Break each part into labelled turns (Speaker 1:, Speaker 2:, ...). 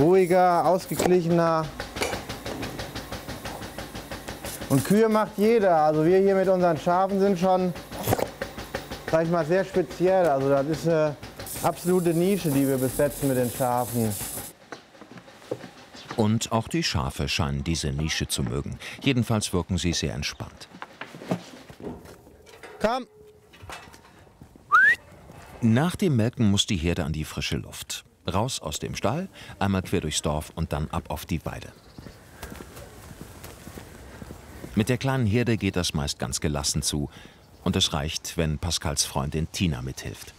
Speaker 1: ruhiger, ausgeglichener. Und Kühe macht jeder. Also wir hier mit unseren Schafen sind schon, sag ich mal, sehr speziell. Also das ist eine absolute Nische, die wir besetzen mit den Schafen.
Speaker 2: Und auch die Schafe scheinen diese Nische zu mögen. Jedenfalls wirken sie sehr entspannt.
Speaker 1: Komm!
Speaker 2: Nach dem Melken muss die Herde an die frische Luft. Raus aus dem Stall, einmal quer durchs Dorf und dann ab auf die Weide. Mit der kleinen Herde geht das meist ganz gelassen zu. Und es reicht, wenn Pascals Freundin Tina mithilft.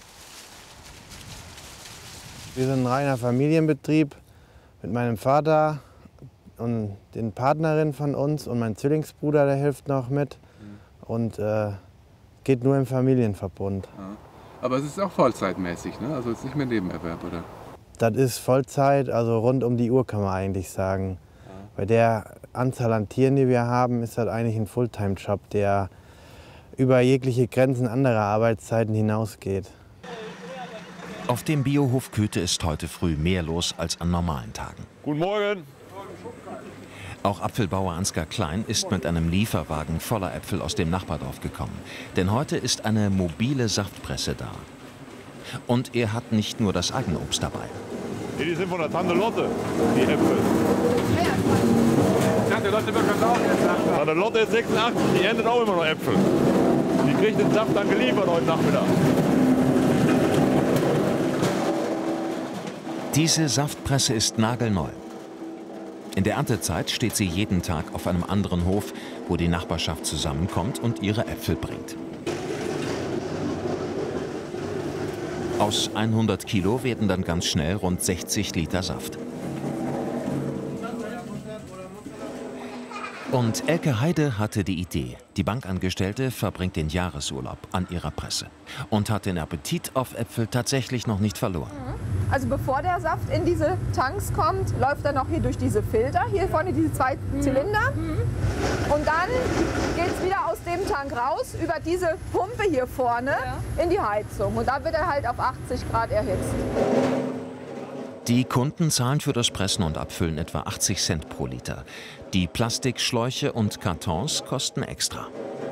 Speaker 1: Wir sind ein reiner Familienbetrieb mit meinem Vater und den Partnerin von uns und mein Zwillingsbruder, der hilft noch mit. Und geht nur im Familienverbund.
Speaker 3: Ja. Aber es ist auch vollzeitmäßig, ne? Also es ist nicht mehr Nebenerwerb, oder?
Speaker 1: Das ist Vollzeit, also rund um die Uhr kann man eigentlich sagen. Ja. Bei der Anzahl an Tieren, die wir haben, ist das eigentlich ein Fulltime-Job, der über jegliche Grenzen anderer Arbeitszeiten hinausgeht.
Speaker 2: Auf dem Biohof Köthe ist heute früh mehr los als an normalen Tagen.
Speaker 4: Guten Morgen!
Speaker 2: Auch Apfelbauer Ansgar Klein ist mit einem Lieferwagen voller Äpfel aus dem Nachbardorf gekommen. Denn heute ist eine mobile Saftpresse da. Und er hat nicht nur das eigene Obst dabei.
Speaker 4: Die sind von der Tante Lotte, die Äpfel.
Speaker 3: Tante Lotte bekommt auch jetzt Saft.
Speaker 4: Tante Lotte ist 86, die erntet auch immer noch Äpfel. Die kriegt den Saft dann geliefert heute Nachmittag.
Speaker 2: Diese Saftpresse ist nagelneu. In der Erntezeit steht sie jeden Tag auf einem anderen Hof, wo die Nachbarschaft zusammenkommt und ihre Äpfel bringt. Aus 100 Kilo werden dann ganz schnell rund 60 Liter Saft. Und Elke Heide hatte die Idee. Die Bankangestellte verbringt den Jahresurlaub an ihrer Presse und hat den Appetit auf Äpfel tatsächlich noch nicht verloren.
Speaker 5: Also bevor der Saft in diese Tanks kommt, läuft er noch hier durch diese Filter, hier vorne diese zwei Zylinder. Und dann geht es wieder aus dem Tank raus, über diese Pumpe hier vorne in die Heizung. Und da wird er halt auf 80 Grad erhitzt.
Speaker 2: Die Kunden zahlen für das Pressen und Abfüllen etwa 80 Cent pro Liter. Die Plastikschläuche und Kartons kosten extra.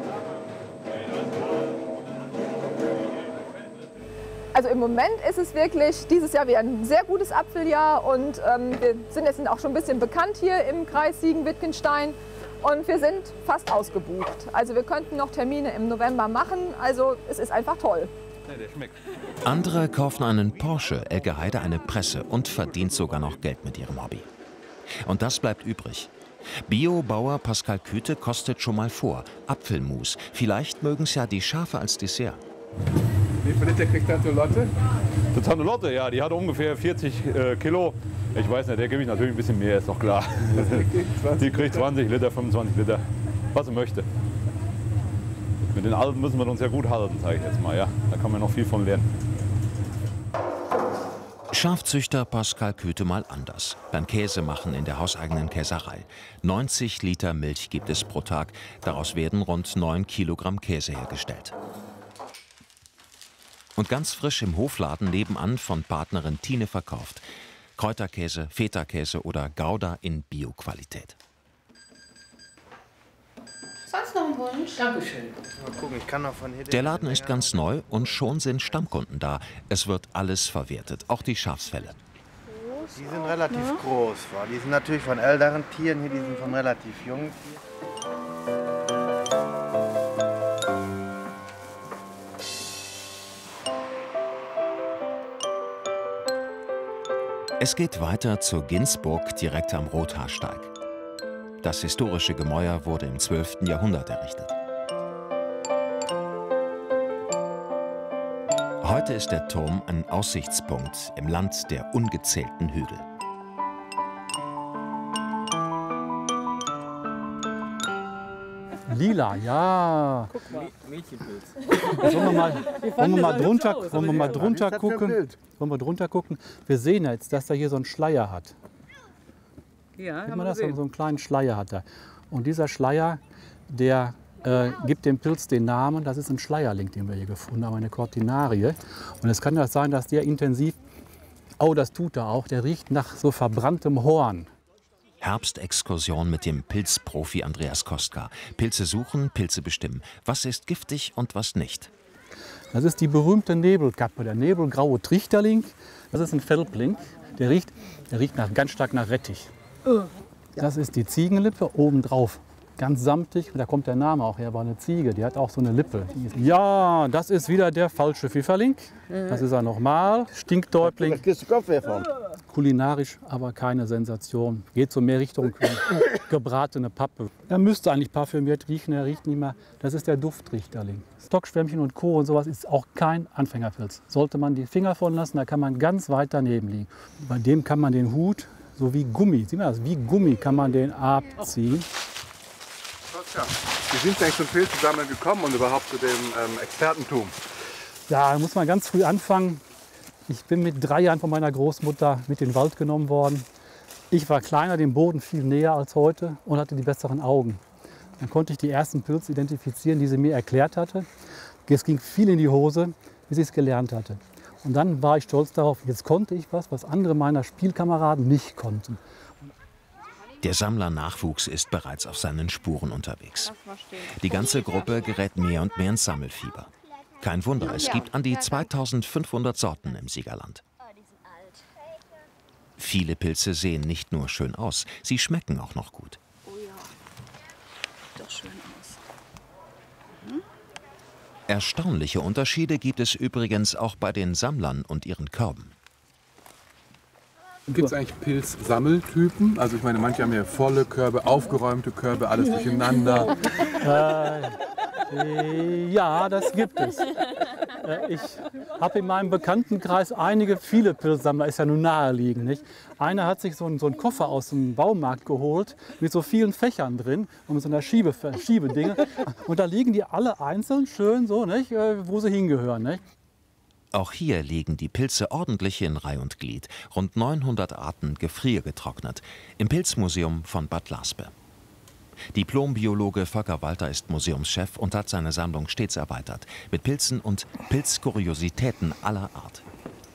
Speaker 5: Also im Moment ist es wirklich dieses Jahr wieder ein sehr gutes Apfeljahr und wir sind jetzt auch schon ein bisschen bekannt hier im Kreis Siegen-Wittgenstein und wir sind fast ausgebucht. Also wir könnten noch Termine im November machen, also es ist einfach toll.
Speaker 3: Ja, der schmeckt.
Speaker 2: Andere kaufen einen Porsche, Elke Heide eine Presse und verdient sogar noch Geld mit ihrem Hobby. Und das bleibt übrig. Biobauer Pascal Köthe kostet schon mal vor. Apfelmus. Vielleicht mögen es ja die Schafe als Dessert.
Speaker 3: Wie viel Liter kriegt Tante Lotte?
Speaker 4: Die Tante Lotte, ja, die hat ungefähr 40 Kilo. Ich weiß nicht, der gebe ich natürlich ein bisschen mehr, ist doch klar. Die kriegt 20 Liter, 25 Liter, was sie möchte. Mit den Alten müssen wir uns ja gut halten, sage ich jetzt mal. Ja. Da kann man noch viel von lernen.
Speaker 2: Schafzüchter Pascal Köthe mal anders. Beim Käsemachen in der hauseigenen Käserei. 90 Liter Milch gibt es pro Tag. Daraus werden rund 9 Kilogramm Käse hergestellt. Und ganz frisch im Hofladen nebenan von Partnerin Tine verkauft. Kräuterkäse, Feta-Käse oder Gouda in Bio-Qualität.
Speaker 6: Sonst noch ein Wunsch?
Speaker 7: Dankeschön.
Speaker 1: Mal gucken, ich kann noch von hier.
Speaker 2: Der Laden ist ganz neu und schon sind Stammkunden da. Es wird alles verwertet, auch die Schafsfelle.
Speaker 1: Die sind relativ groß. Die sind natürlich von älteren Tieren hier, die sind von relativ jungen Tieren.
Speaker 2: Es geht weiter zur Ginsburg direkt am Rothaarsteig. Das historische Gemäuer wurde im 12. Jahrhundert errichtet. Heute ist der Turm ein Aussichtspunkt im Land der ungezählten Hügel.
Speaker 8: Lila, ja.
Speaker 7: Guck mal. Mädchenpilz.
Speaker 8: Wollen wir mal drunter gucken? Wollen wir drunter gucken? Wir sehen jetzt, dass er hier so einen Schleier hat.
Speaker 7: Ja,
Speaker 8: Sieht man das? So einen kleinen Schleier hat er. Und dieser Schleier, der gibt dem Pilz den Namen. Das ist ein Schleierling, den wir hier gefunden haben, eine Cortinarie. Und es kann ja sein, dass der intensiv Oh, das tut er auch. Der riecht nach so verbranntem Horn.
Speaker 2: Herbstexkursion mit dem Pilzprofi Andreas Kostka. Pilze suchen, Pilze bestimmen. Was ist giftig und was nicht?
Speaker 8: Das ist die berühmte Nebelkappe, der nebelgraue Trichterling. Das ist ein Felbling. Der riecht ganz stark nach Rettich. Das ist die Ziegenlippe obendrauf. Ganz samtig, da kommt der Name auch her, war eine Ziege, die hat auch so eine Lippe. Ja, das ist wieder der falsche Pfifferling. Das ist er nochmal. Stinktäubling. Kulinarisch aber keine Sensation. Geht so mehr Richtung gebratene Pappe. Er müsste eigentlich parfümiert riechen, er riecht nicht mehr. Das ist der Duftrichterling. Stockschwämmchen und Co. und sowas ist auch kein Anfängerpilz. Sollte man die Finger von lassen, da kann man ganz weit daneben liegen. Bei dem kann man den Hut so wie Gummi, sieht man das, wie Gummi kann man den abziehen.
Speaker 3: Wie sind Sie eigentlich zum Pilzesammeln gekommen und überhaupt zu dem Expertentum?
Speaker 8: Ja, da muss man ganz früh anfangen. Ich bin mit 3 Jahren von meiner Großmutter mit in den Wald genommen worden. Ich war kleiner, dem Boden viel näher als heute und hatte die besseren Augen. Dann konnte ich die ersten Pilze identifizieren, die sie mir erklärt hatte. Es ging viel in die Hose, bis ich es gelernt hatte. Und dann war ich stolz darauf, jetzt konnte ich was andere meiner Spielkameraden nicht konnten.
Speaker 2: Der Sammlernachwuchs ist bereits auf seinen Spuren unterwegs. Die ganze Gruppe gerät mehr und mehr ins Sammelfieber. Kein Wunder, es gibt an die 2500 Sorten im Siegerland. Viele Pilze sehen nicht nur schön aus, sie schmecken auch noch gut.
Speaker 6: Oh ja, doch schön aus.
Speaker 2: Erstaunliche Unterschiede gibt es übrigens auch bei den Sammlern und ihren Körben.
Speaker 3: Gibt es eigentlich Pilzsammeltypen? Also ich meine, manche haben ja volle Körbe, aufgeräumte Körbe, alles durcheinander.
Speaker 8: Ja, das gibt es. Ich habe in meinem Bekanntenkreis viele Pilzsammler, ist ja nun naheliegend, nicht? Einer hat sich so einen Koffer aus dem Baumarkt geholt mit so vielen Fächern drin und mit so einer Schiebedinge. Und da liegen die alle einzeln schön so, nicht? Wo sie hingehören. Nicht?
Speaker 2: Auch hier liegen die Pilze ordentlich in Reih und Glied. Rund 900 Arten gefriergetrocknet im Pilzmuseum von Bad Laspe. Diplombiologe Volker Walter ist Museumschef und hat seine Sammlung stets erweitert mit Pilzen und Pilzkuriositäten aller Art.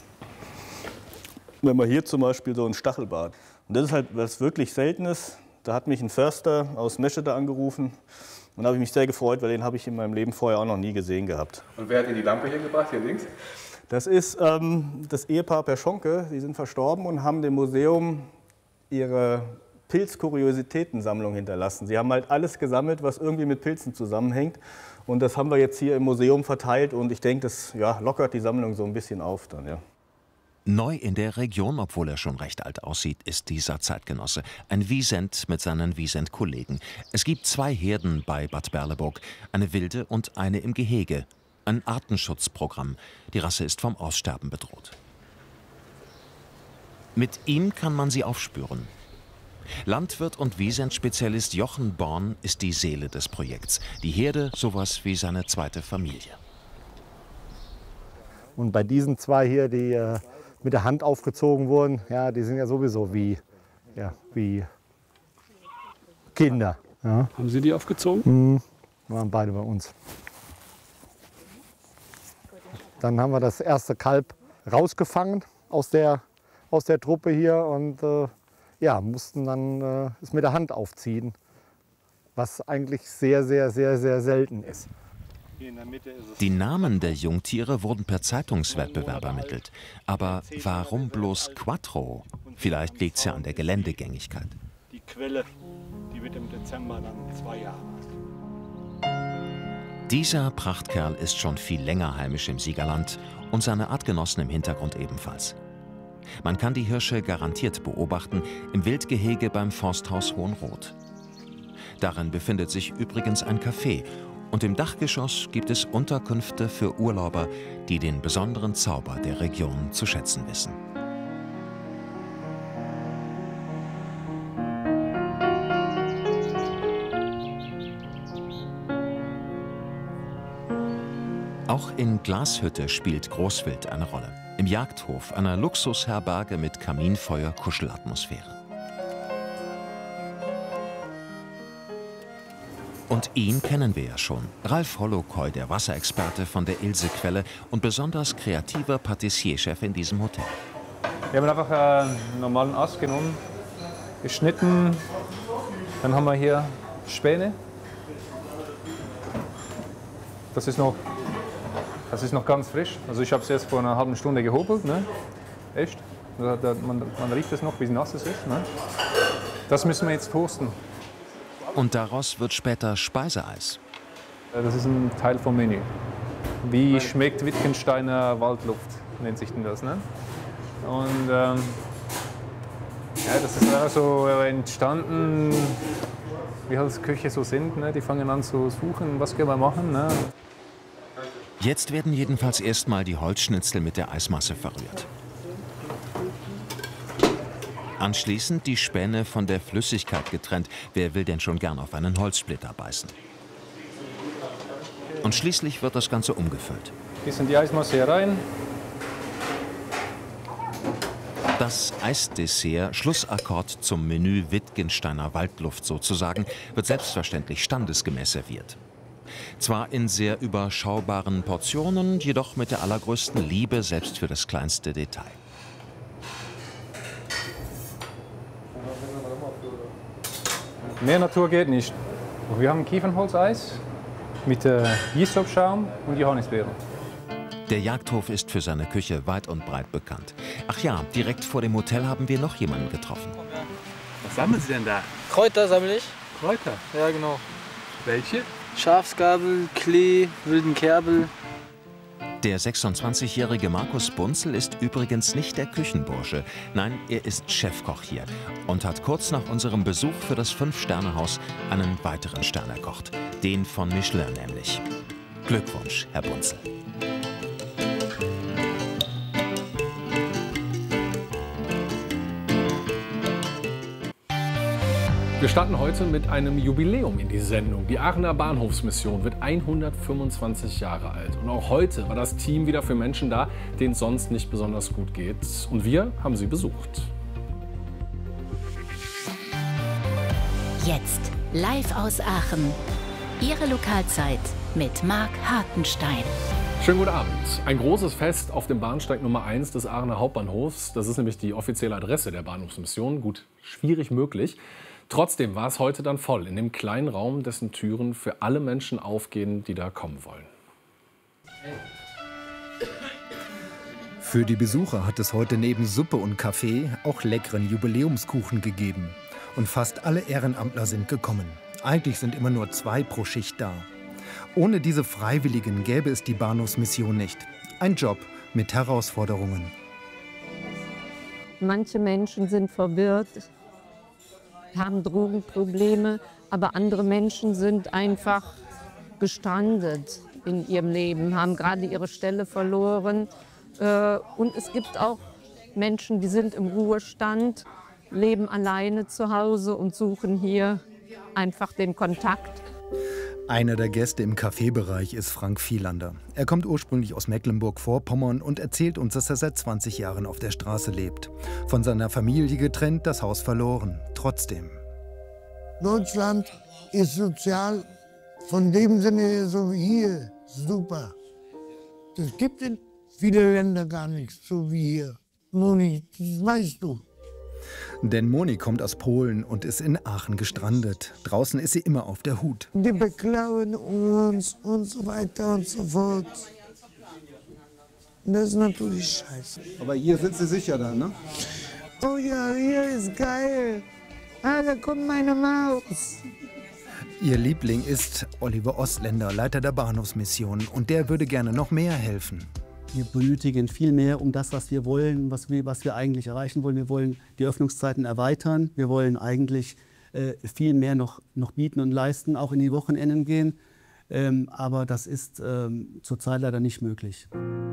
Speaker 9: Wenn man hier zum Beispiel so ein Stachelbart. Und das ist halt was wirklich Seltenes. Da hat mich ein Förster aus Meschede angerufen. Und da habe ich mich sehr gefreut, weil den habe ich in meinem Leben vorher auch noch nie gesehen gehabt.
Speaker 3: Und wer hat Ihnen die Lampe hier gebracht, hier links?
Speaker 9: Das ist das Ehepaar Perschonke. Sie sind verstorben und haben dem Museum ihre Pilzkuriositätensammlung hinterlassen. Sie haben halt alles gesammelt, was irgendwie mit Pilzen zusammenhängt. Und das haben wir jetzt hier im Museum verteilt. Und ich denke, das lockert die Sammlung so ein bisschen auf dann, ja.
Speaker 2: Neu in der Region, obwohl er schon recht alt aussieht, ist dieser Zeitgenosse. Ein Wiesent mit seinen Wiesent-Kollegen. Es gibt 2 Herden bei Bad Berleburg, eine wilde und eine im Gehege. Ein Artenschutzprogramm. Die Rasse ist vom Aussterben bedroht. Mit ihm kann man sie aufspüren. Landwirt und Wiesent-Spezialist Jochen Born ist die Seele des Projekts. Die Herde sowas wie seine zweite Familie.
Speaker 10: Und bei diesen 2 hier, die mit der Hand aufgezogen wurden, ja, die sind ja sowieso wie Kinder. Ja.
Speaker 11: Haben Sie die aufgezogen?
Speaker 10: Waren beide bei uns. Dann haben wir das erste Kalb rausgefangen aus der Truppe hier und mussten dann es mit der Hand aufziehen, was eigentlich sehr, sehr, sehr, sehr selten ist.
Speaker 2: Die Namen der Jungtiere wurden per Zeitungswettbewerb ermittelt. Aber warum bloß Quattro? Vielleicht liegt es ja an der Geländegängigkeit.
Speaker 11: Die Quelle, die wird im Dezember dann 2 Jahre alt.
Speaker 2: Dieser Prachtkerl ist schon viel länger heimisch im Siegerland und seine Artgenossen im Hintergrund ebenfalls. Man kann die Hirsche garantiert beobachten im Wildgehege beim Forsthaus Hohenroth. Darin befindet sich übrigens ein Café und im Dachgeschoss gibt es Unterkünfte für Urlauber, die den besonderen Zauber der Region zu schätzen wissen. Auch in Glashütte spielt Großwild eine Rolle. Im Jagdhof, einer Luxusherberge mit Kaminfeuer, Kuschelatmosphäre. Und ihn kennen wir ja schon. Ralf Holokoy, der Wasserexperte von der Ilsequelle und besonders kreativer Patissierchef in diesem Hotel.
Speaker 12: Wir haben einfach einen normalen Ast genommen, geschnitten. Dann haben wir hier Späne. Das ist noch ganz frisch. Also ich habe es erst vor einer halben Stunde gehobelt. Ne? Echt. Man riecht es noch, wie nass es ist. Ne? Das müssen wir jetzt toasten.
Speaker 2: Und daraus wird später Speiseeis.
Speaker 12: Das ist ein Teil vom Menü. Wie schmeckt Wittgensteiner Waldluft, nennt sich denn das. Ne? Und ja, das ist einfach so entstanden, wie halt Köche so sind. Ne? Die fangen an zu suchen, was können wir machen. Ne?
Speaker 2: Jetzt werden jedenfalls erstmal die Holzschnitzel mit der Eismasse verrührt. Anschließend die Späne von der Flüssigkeit getrennt. Wer will denn schon gern auf einen Holzsplitter beißen? Und schließlich wird das Ganze umgefüllt.
Speaker 12: Bisschen die Eismasse hier rein.
Speaker 2: Das Eisdessert, Schlussakkord zum Menü Wittgensteiner Waldluft sozusagen, wird selbstverständlich standesgemäß serviert. Zwar in sehr überschaubaren Portionen, jedoch mit der allergrößten Liebe, selbst für das kleinste Detail.
Speaker 12: Mehr Natur geht nicht. Wir haben Kiefernholzeis mit Gisopschaum und Johannisbeeren.
Speaker 2: Der Jagdhof ist für seine Küche weit und breit bekannt. Ach ja, direkt vor dem Hotel haben wir noch jemanden getroffen.
Speaker 3: Was sammeln Sie denn da?
Speaker 13: Kräuter sammle ich.
Speaker 3: Kräuter?
Speaker 13: Ja, genau.
Speaker 3: Welche?
Speaker 13: Schafsgabel, Klee, wilden Kerbel.
Speaker 2: Der 26-jährige Markus Bunzel ist übrigens nicht der Küchenbursche. Nein, er ist Chefkoch hier und hat kurz nach unserem Besuch für das 5-Sterne-Haus einen weiteren Stern erkocht. Den von Michelin nämlich. Glückwunsch, Herr Bunzel.
Speaker 14: Wir starten heute mit einem Jubiläum in die Sendung. Die Aachener Bahnhofsmission wird 125 Jahre alt. Und auch heute war das Team wieder für Menschen da, denen es sonst nicht besonders gut geht. Und wir haben sie besucht.
Speaker 15: Jetzt live aus Aachen. Ihre Lokalzeit mit Marc Hartenstein.
Speaker 14: Schönen guten Abend. Ein großes Fest auf dem Bahnsteig Nummer 1 des Aachener Hauptbahnhofs. Das ist nämlich die offizielle Adresse der Bahnhofsmission. Gut, schwierig möglich. Trotzdem war es heute dann voll in dem kleinen Raum, dessen Türen für alle Menschen aufgehen, die da kommen wollen.
Speaker 16: Für die Besucher hat es heute neben Suppe und Kaffee auch leckeren Jubiläumskuchen gegeben. Und fast alle Ehrenamtler sind gekommen. Eigentlich sind immer nur 2 pro Schicht da. Ohne diese Freiwilligen gäbe es die Bahnhofsmission nicht. Ein Job mit Herausforderungen.
Speaker 17: Manche Menschen sind verwirrt, haben Drogenprobleme, aber andere Menschen sind einfach gestrandet in ihrem Leben, haben gerade ihre Stelle verloren. Und es gibt auch Menschen, die sind im Ruhestand, leben alleine zu Hause und suchen hier einfach den Kontakt.
Speaker 16: Einer der Gäste im Kaffeebereich ist Frank Vielander. Er kommt ursprünglich aus Mecklenburg-Vorpommern und erzählt uns, dass er seit 20 Jahren auf der Straße lebt. Von seiner Familie getrennt, das Haus verloren. Trotzdem.
Speaker 18: Deutschland ist sozial, von dem Sinne so wie hier, super. Es gibt in vielen Ländern gar nichts, so wie hier. Nur nicht, das weißt du.
Speaker 16: Denn Moni kommt aus Polen und ist in Aachen gestrandet. Draußen ist sie immer auf der Hut.
Speaker 18: Die beklauen uns und so weiter und so fort. Das ist natürlich scheiße.
Speaker 19: Aber hier sind Sie sicher dann, ne?
Speaker 18: Oh ja, hier ist geil. Ah, da kommt meine Maus.
Speaker 16: Ihr Liebling ist Oliver Ostländer, Leiter der Bahnhofsmission. Und der würde gerne noch mehr helfen.
Speaker 20: Wir benötigen viel mehr um das, was wir wollen, was wir eigentlich erreichen wollen. Wir wollen die Öffnungszeiten erweitern. Wir wollen eigentlich viel mehr noch bieten und leisten, auch in die Wochenenden gehen. Aber das ist zurzeit leider nicht möglich.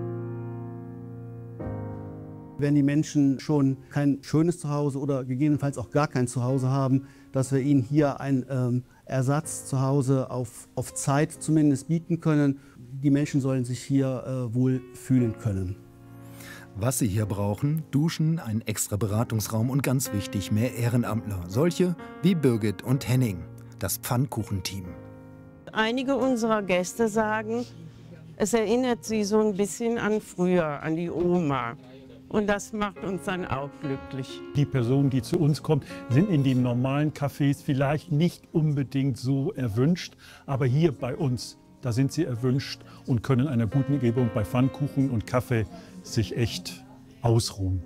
Speaker 20: Wenn die Menschen schon kein schönes Zuhause oder gegebenenfalls auch gar kein Zuhause haben, dass wir ihnen hier ein Ersatz zu Hause auf Zeit zumindest bieten können. Die Menschen sollen sich hier wohl fühlen können.
Speaker 16: Was sie hier brauchen: Duschen, ein extra Beratungsraum und ganz wichtig, mehr Ehrenamtler. Solche wie Birgit und Henning, das Pfannkuchenteam.
Speaker 21: Einige unserer Gäste sagen, es erinnert sie so ein bisschen an früher, an die Oma. Und das macht uns dann auch glücklich.
Speaker 11: Die Personen, die zu uns kommen, sind in den normalen Cafés vielleicht nicht unbedingt so erwünscht. Aber hier bei uns, da sind sie erwünscht und können in einer guten Umgebung bei Pfannkuchen und Kaffee sich echt ausruhen.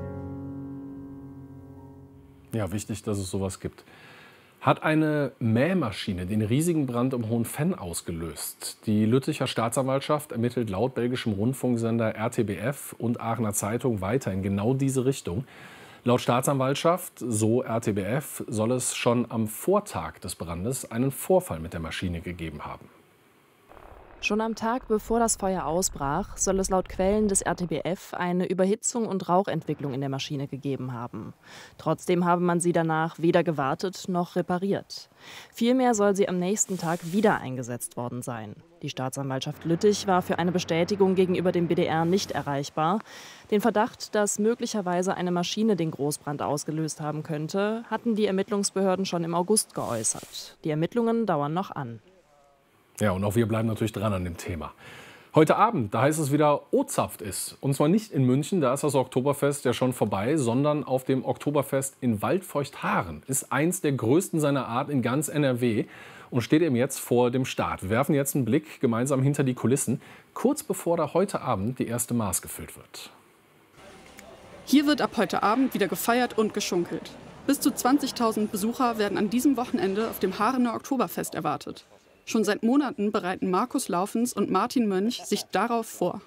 Speaker 14: Ja, wichtig, dass es sowas gibt. Hat eine Mähmaschine den riesigen Brand im Hohenfenn ausgelöst? Die Lütticher Staatsanwaltschaft ermittelt laut belgischem Rundfunksender RTBF und Aachener Zeitung weiter in genau diese Richtung. Laut Staatsanwaltschaft, so RTBF, soll es schon am Vortag des Brandes einen Vorfall mit der Maschine gegeben haben.
Speaker 5: Schon am Tag, bevor das Feuer ausbrach, soll es laut Quellen des RTBF eine Überhitzung und Rauchentwicklung in der Maschine gegeben haben. Trotzdem habe man sie danach weder gewartet noch repariert. Vielmehr soll sie am nächsten Tag wieder eingesetzt worden sein. Die Staatsanwaltschaft Lüttich war für eine Bestätigung gegenüber dem BDR nicht erreichbar. Den Verdacht, dass möglicherweise eine Maschine den Großbrand ausgelöst haben könnte, hatten die Ermittlungsbehörden schon im August geäußert. Die Ermittlungen dauern noch an.
Speaker 14: Ja, und auch wir bleiben natürlich dran an dem Thema. Heute Abend, da heißt es wieder O-Zapft ist. Und zwar nicht in München, da ist das Oktoberfest ja schon vorbei, sondern auf dem Oktoberfest in Waldfeucht-Haaren. Ist eins der größten seiner Art in ganz NRW und steht eben jetzt vor dem Start. Wir werfen jetzt einen Blick gemeinsam hinter die Kulissen, kurz bevor da heute Abend die erste Maß gefüllt wird.
Speaker 22: Hier wird ab heute Abend wieder gefeiert und geschunkelt. Bis zu 20.000 Besucher werden an diesem Wochenende auf dem Haarener Oktoberfest erwartet. Schon seit Monaten bereiten Markus Laufens und Martin Mönch sich darauf vor.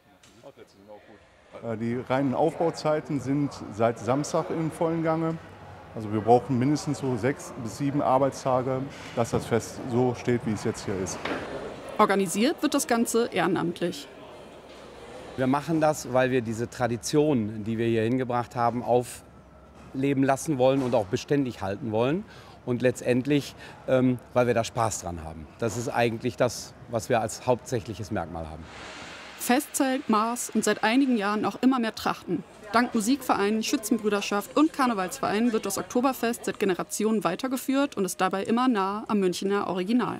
Speaker 23: Die reinen Aufbauzeiten sind seit Samstag im vollen Gange. Also wir brauchen mindestens so 6 bis 7 Arbeitstage, dass das Fest so steht, wie es jetzt hier ist.
Speaker 22: Organisiert wird das Ganze ehrenamtlich.
Speaker 24: Wir machen das, weil wir diese Tradition, die wir hier hingebracht haben, aufleben lassen wollen und auch beständig halten wollen. Und letztendlich, weil wir da Spaß dran haben. Das ist eigentlich das, was wir als hauptsächliches Merkmal haben.
Speaker 22: Festzelt, Maß und seit einigen Jahren auch immer mehr Trachten. Dank Musikvereinen, Schützenbrüderschaft und Karnevalsvereinen wird das Oktoberfest seit Generationen weitergeführt und ist dabei immer nah am Münchner Original.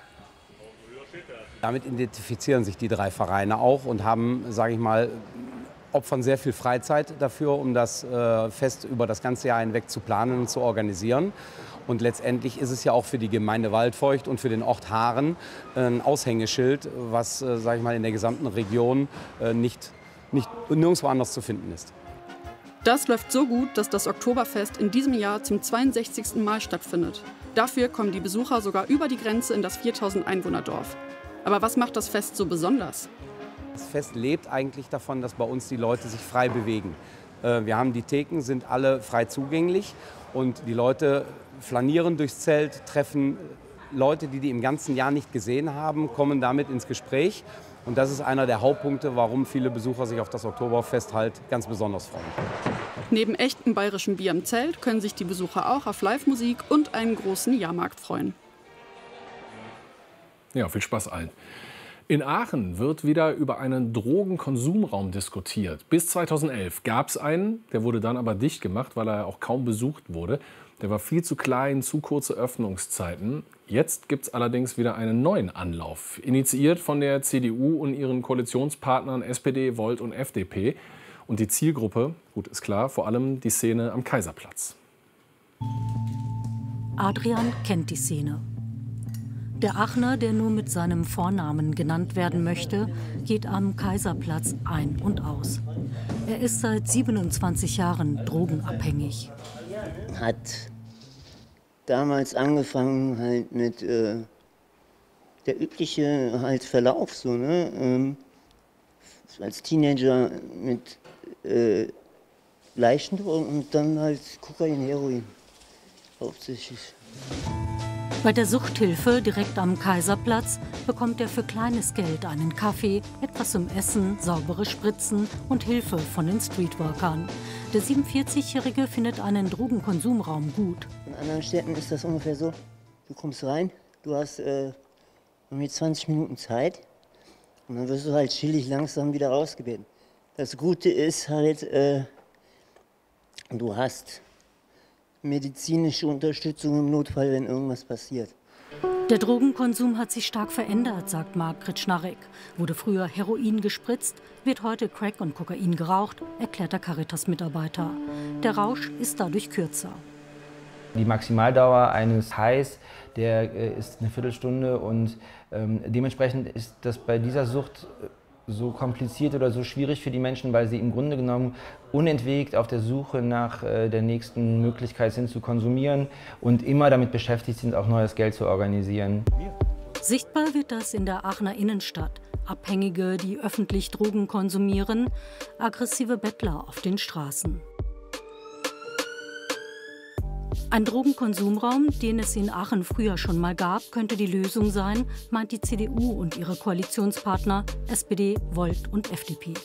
Speaker 24: Damit identifizieren sich die 3 Vereine auch und haben, sage ich mal, opfern sehr viel Freizeit dafür, um das Fest über das ganze Jahr hinweg zu planen und zu organisieren. Und letztendlich ist es ja auch für die Gemeinde Waldfeucht und für den Ort Haaren ein Aushängeschild, was, sage ich mal, in der gesamten Region nirgendwo anders zu finden ist.
Speaker 22: Das läuft so gut, dass das Oktoberfest in diesem Jahr zum 62. Mal stattfindet. Dafür kommen die Besucher sogar über die Grenze in das 4000 Einwohnerdorf. Aber was macht das Fest so besonders?
Speaker 24: Das Fest lebt eigentlich davon, dass bei uns die Leute sich frei bewegen. Wir haben die Theken, sind alle frei zugänglich und die Leute flanieren durchs Zelt, treffen Leute, die im ganzen Jahr nicht gesehen haben, kommen damit ins Gespräch. Und das ist einer der Hauptpunkte, warum viele Besucher sich auf das Oktoberfest halt ganz besonders freuen.
Speaker 22: Neben echtem bayerischem Bier im Zelt können sich die Besucher auch auf Live-Musik und einen großen Jahrmarkt freuen.
Speaker 14: Ja, viel Spaß allen. In Aachen wird wieder über einen Drogenkonsumraum diskutiert. Bis 2011 gab es einen, der wurde dann aber dicht gemacht, weil er auch kaum besucht wurde. Der war viel zu klein, zu kurze Öffnungszeiten. Jetzt gibt es allerdings wieder einen neuen Anlauf, initiiert von der CDU und ihren Koalitionspartnern SPD, Volt und FDP. Und die Zielgruppe, gut ist klar, vor allem die Szene am Kaiserplatz.
Speaker 25: Adrian kennt die Szene. Der Aachener, der nur mit seinem Vornamen genannt werden möchte, geht am Kaiserplatz ein und aus. Er ist seit 27 Jahren drogenabhängig.
Speaker 26: Hat damals angefangen halt mit der übliche halt Verlauf so, ne? Als Teenager mit leichten Drogen und dann halt Kokain, Heroin hauptsächlich.
Speaker 25: Bei der Suchthilfe direkt am Kaiserplatz bekommt er für kleines Geld einen Kaffee, etwas zum Essen, saubere Spritzen und Hilfe von den Streetworkern. Der 47-Jährige findet einen Drogenkonsumraum gut.
Speaker 26: In anderen Städten ist das ungefähr so, du kommst rein, du hast irgendwie 20 Minuten Zeit und dann wirst du halt chillig langsam wieder rausgebeten. Das Gute ist halt, du hast medizinische Unterstützung im Notfall, wenn irgendwas passiert.
Speaker 25: Der Drogenkonsum hat sich stark verändert, sagt Mark Kritschnarek. Wurde früher Heroin gespritzt, wird heute Crack und Kokain geraucht, erklärt der Caritas-Mitarbeiter. Der Rausch ist dadurch kürzer.
Speaker 1: Die Maximaldauer eines Highs, der ist eine Viertelstunde und dementsprechend ist das bei dieser Sucht so kompliziert oder so schwierig für die Menschen, weil sie im Grunde genommen unentwegt auf der Suche nach der nächsten Möglichkeit sind zu konsumieren und immer damit beschäftigt sind, auch neues Geld zu organisieren.
Speaker 25: Sichtbar wird das in der Aachener Innenstadt. Abhängige, die öffentlich Drogen konsumieren, aggressive Bettler auf den Straßen. Ein Drogenkonsumraum, den es in Aachen früher schon mal gab, könnte die Lösung sein, meint die CDU und ihre Koalitionspartner SPD, Volt und FDP.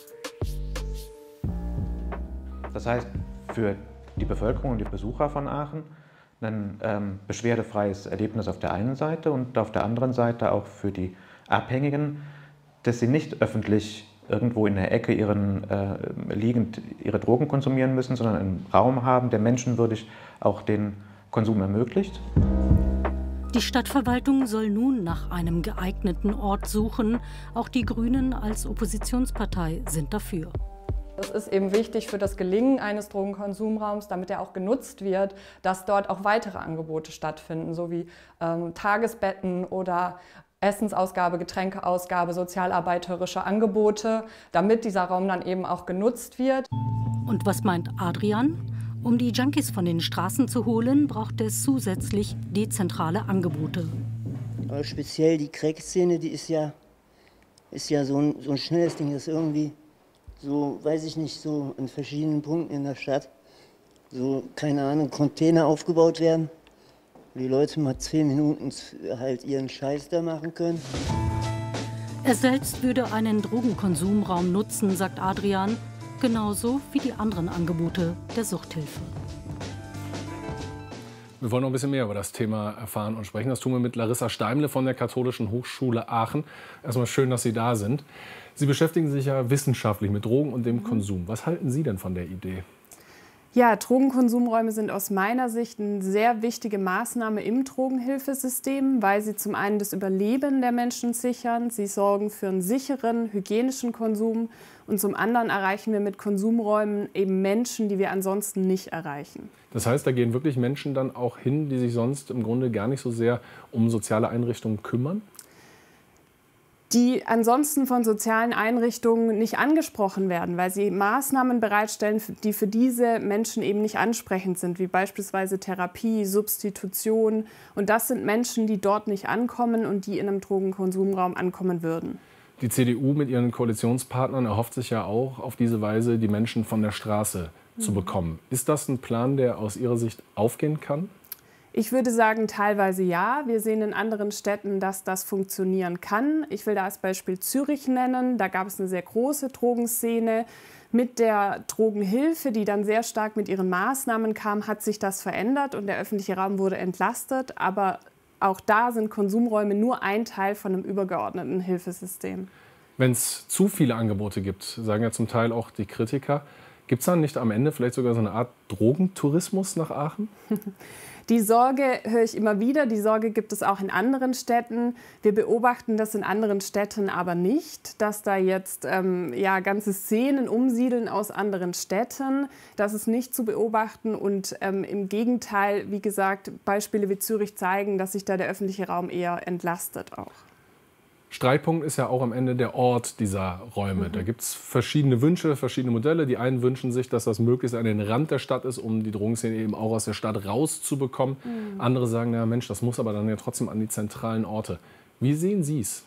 Speaker 4: Das heißt, für die Bevölkerung und die Besucher von Aachen ein beschwerdefreies Erlebnis auf der einen Seite und auf der anderen Seite auch für die Abhängigen, dass sie nicht öffentlich irgendwo in der Ecke liegend ihre Drogen konsumieren müssen, sondern einen Raum haben, der menschenwürdig auch den Konsum ermöglicht.
Speaker 25: Die Stadtverwaltung soll nun nach einem geeigneten Ort suchen. Auch die Grünen als Oppositionspartei sind dafür.
Speaker 6: Es ist eben wichtig für das Gelingen eines Drogenkonsumraums, damit er auch genutzt wird, dass dort auch weitere Angebote stattfinden, so wie Tagesbetten oder Essensausgabe, Getränkeausgabe, sozialarbeiterische Angebote, damit dieser Raum dann eben auch genutzt wird.
Speaker 25: Und was meint Adrian? Um die Junkies von den Straßen zu holen, braucht es zusätzlich dezentrale Angebote.
Speaker 26: Aber speziell die Crack-Szene, die ist ja so ein schnelles Ding, das irgendwie so, weiß ich nicht, so in verschiedenen Punkten in der Stadt, so, keine Ahnung, Container aufgebaut werden, wo die Leute mal 10 Minuten halt ihren Scheiß da machen können.
Speaker 25: Er selbst würde einen Drogenkonsumraum nutzen, sagt Adrian, genauso wie die anderen Angebote der Suchthilfe.
Speaker 14: Wir wollen noch ein bisschen mehr über das Thema erfahren und sprechen. Das tun wir mit Larissa Steimle von der Katholischen Hochschule Aachen. Erstmal schön, dass Sie da sind. Sie beschäftigen sich ja wissenschaftlich mit Drogen und dem Konsum. Was halten Sie denn von der Idee?
Speaker 7: Ja, Drogenkonsumräume sind aus meiner Sicht eine sehr wichtige Maßnahme im Drogenhilfesystem, weil sie zum einen das Überleben der Menschen sichern, sie sorgen für einen sicheren, hygienischen Konsum und zum anderen erreichen wir mit Konsumräumen eben Menschen, die wir ansonsten nicht erreichen.
Speaker 14: Das heißt, da gehen wirklich Menschen dann auch hin, die sich sonst im Grunde gar nicht so sehr um soziale Einrichtungen kümmern?
Speaker 7: Die ansonsten von sozialen Einrichtungen nicht angesprochen werden, weil sie Maßnahmen bereitstellen, die für diese Menschen eben nicht ansprechend sind, wie beispielsweise Therapie, Substitution. Und das sind Menschen, die dort nicht ankommen und die in einem Drogenkonsumraum ankommen würden.
Speaker 14: Die CDU mit ihren Koalitionspartnern erhofft sich ja auch, auf diese Weise die Menschen von der Straße zu bekommen. Ist das ein Plan, der aus Ihrer Sicht aufgehen kann?
Speaker 7: Ich würde sagen, teilweise ja. Wir sehen in anderen Städten, dass das funktionieren kann. Ich will da als Beispiel Zürich nennen. Da gab es eine sehr große Drogenszene. Mit der Drogenhilfe, die dann sehr stark mit ihren Maßnahmen kam, hat sich das verändert und der öffentliche Raum wurde entlastet. Aber auch da sind Konsumräume nur ein Teil von einem übergeordneten Hilfesystem.
Speaker 14: Wenn es zu viele Angebote gibt, sagen ja zum Teil auch die Kritiker, gibt es dann nicht am Ende vielleicht sogar so eine Art Drogentourismus nach Aachen?
Speaker 7: Die Sorge höre ich immer wieder. Die Sorge gibt es auch in anderen Städten. Wir beobachten das in anderen Städten aber nicht, dass da jetzt ganze Szenen umsiedeln aus anderen Städten. Das ist nicht zu beobachten. Und im Gegenteil, wie gesagt, Beispiele wie Zürich zeigen, dass sich da der öffentliche Raum eher entlastet auch.
Speaker 14: Streitpunkt ist ja auch am Ende der Ort dieser Räume. Da gibt es verschiedene Wünsche, verschiedene Modelle. Die einen wünschen sich, dass das möglichst an den Rand der Stadt ist, um die Drogenszene eben auch aus der Stadt rauszubekommen. Andere sagen, na Mensch, das muss aber dann ja trotzdem an die zentralen Orte. Wie sehen Sie es?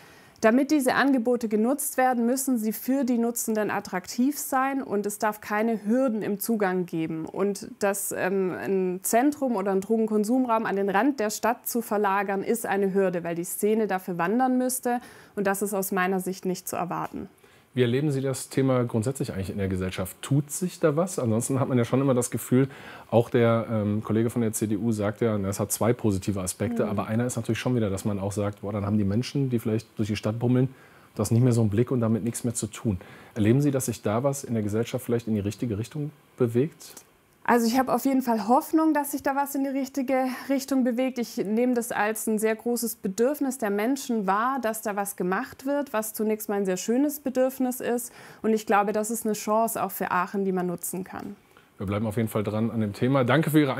Speaker 7: Damit diese Angebote genutzt werden, müssen sie für die Nutzenden attraktiv sein und es darf keine Hürden im Zugang geben. Und dass ein Zentrum oder ein Drogenkonsumraum an den Rand der Stadt zu verlagern, ist eine Hürde, weil die Szene dafür wandern müsste und das ist aus meiner Sicht nicht zu erwarten.
Speaker 14: Wie erleben Sie das Thema grundsätzlich eigentlich in der Gesellschaft? Tut sich da was? Ansonsten hat man ja schon immer das Gefühl, auch der Kollege von der CDU sagt ja, es hat zwei positive Aspekte, aber einer ist natürlich schon wieder, dass man auch sagt, boah, dann haben die Menschen, die vielleicht durch die Stadt bummeln, das nicht mehr so einen Blick und damit nichts mehr zu tun. Erleben Sie, dass sich da was in der Gesellschaft vielleicht in die richtige Richtung bewegt?
Speaker 7: Also ich habe auf jeden Fall Hoffnung, dass sich da was in die richtige Richtung bewegt. Ich nehme das als ein sehr großes Bedürfnis der Menschen wahr, dass da was gemacht wird, was zunächst mal ein sehr schönes Bedürfnis ist. Und ich glaube, das ist eine Chance auch für Aachen, die man nutzen kann.
Speaker 14: Wir bleiben auf jeden Fall dran an dem Thema. Danke für Ihre